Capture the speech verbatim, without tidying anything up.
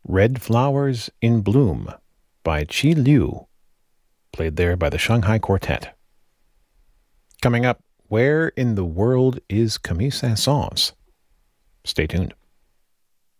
Red Flowers in Bloom by Qi Liu, played there by the Shanghai Quartet. Coming up, Where in the World is Camille Saint-Saëns? Stay tuned.